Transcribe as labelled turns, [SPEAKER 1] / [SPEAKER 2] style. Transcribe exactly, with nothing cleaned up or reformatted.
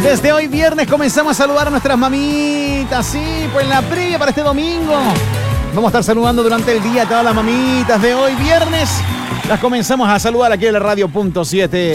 [SPEAKER 1] Desde hoy viernes comenzamos a saludar a nuestras mamitas, sí, pues la previa para este domingo. Vamos a estar saludando durante el día a todas las mamitas de hoy viernes. Las comenzamos a saludar aquí en la Radio Punto siete.